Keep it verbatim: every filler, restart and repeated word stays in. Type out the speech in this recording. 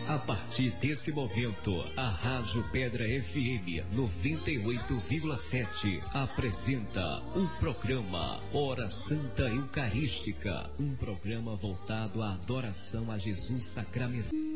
A partir desse momento, a Rádio Pedra F M noventa e oito vírgula sete apresenta o programa Hora Santa Eucarística, um programa voltado à adoração a Jesus sacramentado.